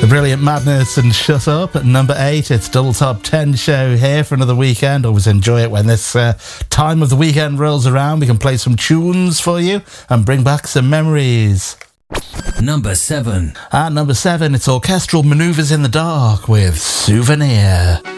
Brilliant Madness and Shut Up at number 8. It's Double Top 10 show here for another weekend. Always enjoy it when this time of the weekend rolls around. We can play some tunes for you and bring back some memories. Number 7. At number 7, it's Orchestral Manoeuvres in the Dark with Souvenir.